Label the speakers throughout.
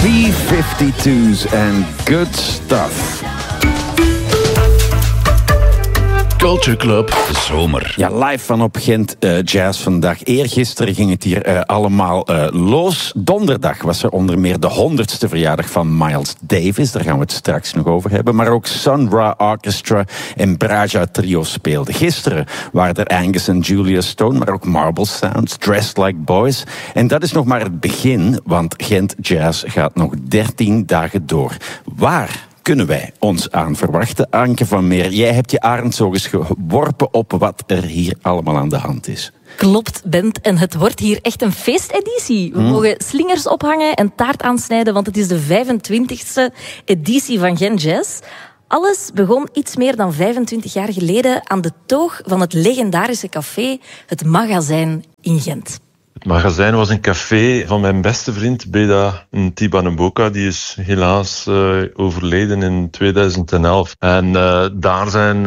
Speaker 1: B-52's and good stuff.
Speaker 2: Culture Club, de zomer.
Speaker 1: Ja, live van op Gent Jazz vandaag. Eergisteren ging het hier allemaal los. Donderdag was er onder meer de 100ste verjaardag van Miles Davis. Daar gaan we het straks nog over hebben. Maar ook Sun Ra Orchestra en Braja Trio speelden. Gisteren waren er Angus en Julia Stone, maar ook Marble Sounds, Dressed Like Boys. En dat is nog maar het begin, want Gent Jazz gaat nog 13 dagen door. Waar kunnen wij ons aan verwachten? Anke van Meer, jij hebt je arend zo eens geworpen op wat er hier allemaal aan de hand is.
Speaker 3: Klopt, Bent. En het wordt hier echt een feesteditie. We mogen slingers ophangen en taart aansnijden, want het is de 25e editie van Gent Jazz. Alles begon iets meer dan 25 jaar geleden aan de toog van het legendarische café, het Magazijn in Gent.
Speaker 4: Het Magazijn was een café van mijn beste vriend, Beda Ntibaneboka. Die is helaas overleden in 2011. En daar zijn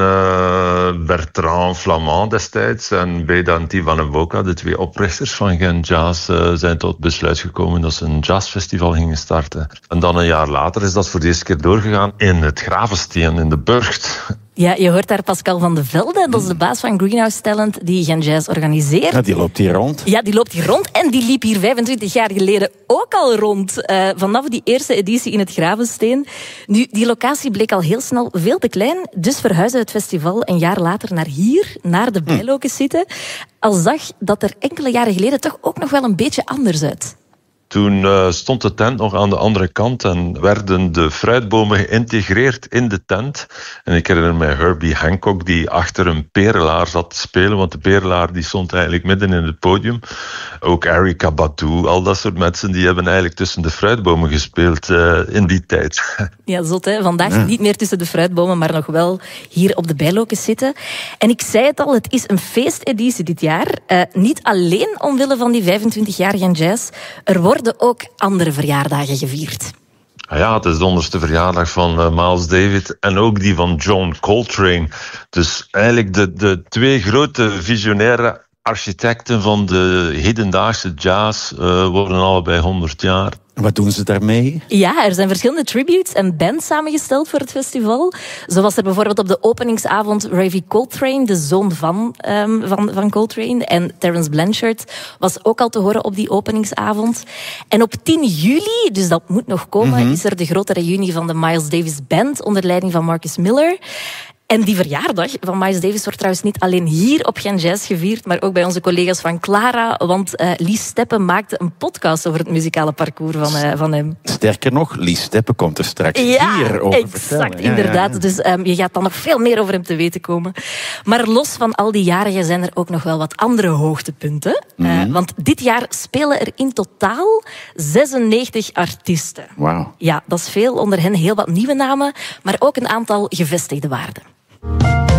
Speaker 4: Bertrand Flamand destijds en Beda Ntibaneboka, de twee oprichters van Gent Jazz, zijn tot het besluit gekomen dat ze een jazzfestival gingen starten. En dan een jaar later is dat voor de eerste keer doorgegaan in het Gravensteen, in de Burgt.
Speaker 3: Ja, je hoort daar Pascal van de Velde, dat is de baas van Greenhouse Talent, die Gent Jazz organiseert.
Speaker 1: Ja, die loopt hier rond.
Speaker 3: Ja, die loopt hier rond en die liep hier 25 jaar geleden ook al rond. Vanaf die eerste editie in het Gravensteen. Nu, die locatie bleek al heel snel veel te klein, dus verhuisde het festival een jaar later naar hier, naar de Bijlokes zitten. Al zag dat er enkele jaren geleden toch ook nog wel een beetje anders uit.
Speaker 4: Toen stond de tent nog aan de andere kant en werden de fruitbomen geïntegreerd in de tent. En ik herinner mij Herbie Hancock die achter een perelaar zat te spelen, want de perelaar die stond eigenlijk midden in het podium. Ook Erykah Badu, al dat soort mensen, die hebben eigenlijk tussen de fruitbomen gespeeld in die tijd.
Speaker 3: Ja, zot hè. Vandaag niet meer tussen de fruitbomen, maar nog wel hier op de Bijlokes zitten. En ik zei het al, het is een feesteditie dit jaar. Niet alleen omwille van die 25 jaar Gent Jazz. Er worden ook andere verjaardagen gevierd.
Speaker 4: Ja, het is de 100ste verjaardag van Miles Davis en ook die van John Coltrane. Dus eigenlijk de twee grote visionaire architecten van de hedendaagse jazz worden allebei 100 jaar.
Speaker 1: Wat doen ze daarmee?
Speaker 3: Ja, er zijn verschillende tributes en bands samengesteld voor het festival. Zo was er bijvoorbeeld op de openingsavond Ravi Coltrane, de zoon van Coltrane. En Terence Blanchard was ook al te horen op die openingsavond. En op 10 juli, dus dat moet nog komen, is er de grote reunie van de Miles Davis Band onder leiding van Marcus Miller. En die verjaardag van Miles Davis wordt trouwens niet alleen hier op Gent Jazz gevierd, maar ook bij onze collega's van Clara, want Lies Steppen maakte een podcast over het muzikale parcours van hem.
Speaker 1: Sterker nog, Lies Steppen komt er straks hier over vertellen.
Speaker 3: Exact, inderdaad. Ja. Dus je gaat dan nog veel meer over hem te weten komen. Maar los van al die jarigen zijn er ook nog wel wat andere hoogtepunten. Want dit jaar spelen er in totaal 96 artiesten.
Speaker 1: Wauw.
Speaker 3: Ja, dat is veel. Onder hen heel wat nieuwe namen, maar ook een aantal gevestigde waarden.